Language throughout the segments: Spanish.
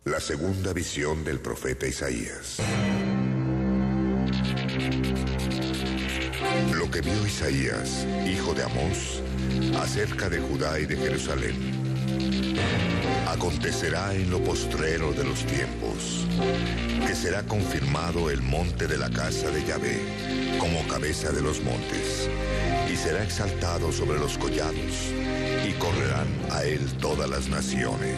La segunda visión del profeta Isaías. Lo que vio Isaías, hijo de Amós, acerca de Judá y de Jerusalén. Acontecerá en lo postrero de los tiempos, que será confirmado el monte de la casa de Yahvé, como cabeza de los montes, y será exaltado sobre los collados, y correrán a él todas las naciones.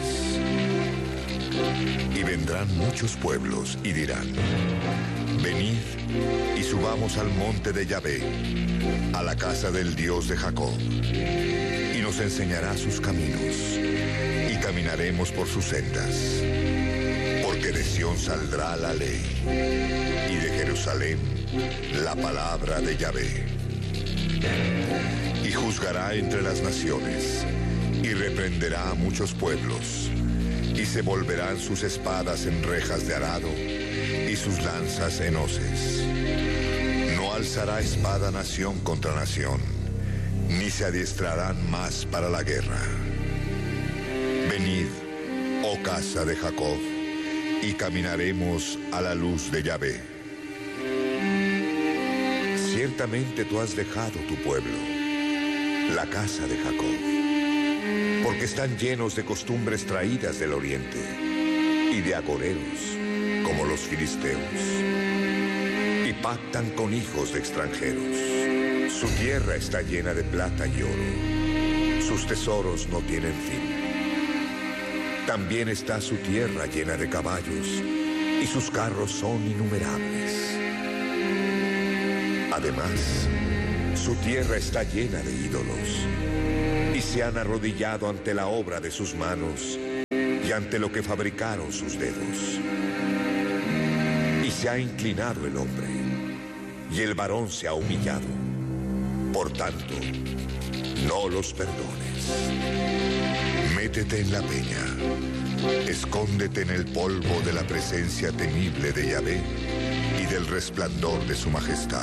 Y vendrán muchos pueblos y dirán: venid y subamos al monte de Yahvé, a la casa del Dios de Jacob, y nos enseñará sus caminos, y caminaremos por sus sendas. Porque de Sión saldrá la ley, y de Jerusalén la palabra de Yahvé. Y juzgará entre las naciones, y reprenderá a muchos pueblos, y se volverán sus espadas en rejas de arado, y sus lanzas en hoces. No alzará espada nación contra nación, ni se adiestrarán más para la guerra. Venid, oh casa de Jacob, y caminaremos a la luz de Yahvé. Ciertamente tú has dejado tu pueblo, la casa de Jacob, porque están llenos de costumbres traídas del oriente y de agoreros, como los filisteos, y pactan con hijos de extranjeros. Su tierra está llena de plata y oro, sus tesoros no tienen fin. También está su tierra llena de caballos, y sus carros son innumerables. Además, su tierra está llena de ídolos, y se han arrodillado ante la obra de sus manos y ante lo que fabricaron sus dedos. Y se ha inclinado el hombre, y el varón se ha humillado. Por tanto, no los perdones. Métete en la peña, escóndete en el polvo de la presencia temible de Yahvé y del resplandor de su majestad.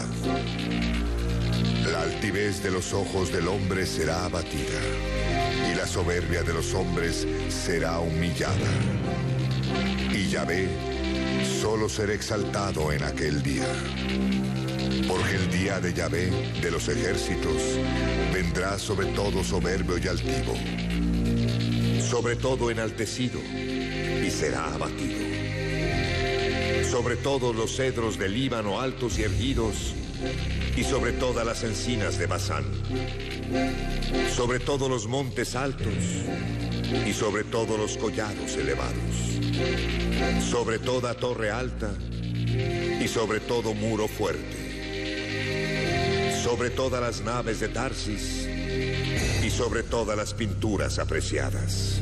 La altivez de los ojos del hombre será abatida, y la soberbia de los hombres será humillada. Y Yahvé solo será exaltado en aquel día. Porque el día de Yahvé de los ejércitos vendrá sobre todo soberbio y altivo, sobre todo enaltecido, y será abatido. Sobre todos los cedros del Líbano altos y erguidos, y sobre todas las encinas de Basán, sobre todos los montes altos, y sobre todos los collados elevados, sobre toda torre alta, y sobre todo muro fuerte, sobre todas las naves de Tarsis, y sobre todas las pinturas apreciadas.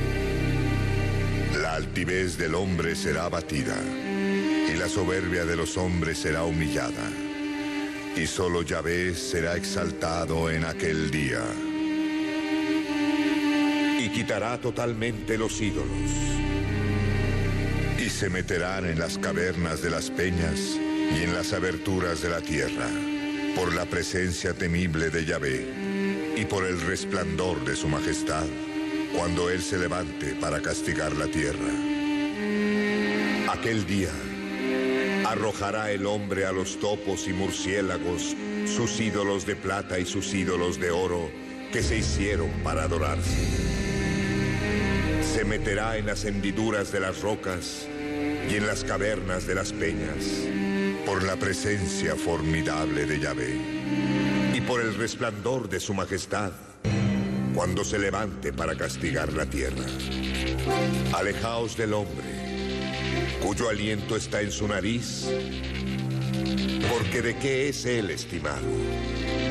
La altivez del hombre será abatida, y la soberbia de los hombres será humillada, y solo Yahvé será exaltado en aquel día. Y quitará totalmente los ídolos, y se meterán en las cavernas de las peñas y en las aberturas de la tierra, por la presencia temible de Yahvé y por el resplandor de su majestad, cuando él se levante para castigar la tierra. Aquel día arrojará el hombre a los topos y murciélagos sus ídolos de plata y sus ídolos de oro que se hicieron para adorarse. Se meterá en las hendiduras de las rocas y en las cavernas de las peñas, por la presencia formidable de Yahvé y por el resplandor de su majestad, cuando se levante para castigar la tierra. Alejaos del hombre, cuyo aliento está en su nariz, porque ¿de qué es él estimado?